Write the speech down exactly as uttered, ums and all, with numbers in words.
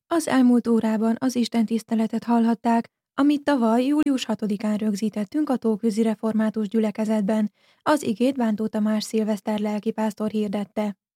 Az elmúlt órában az istentiszteletet hallhatták, amit tavaly július hatodikán rögzítettünk a Tóközi Református Gyülekezetben. Az igét Bántó Tamás szilveszter lelkipásztor hirdette.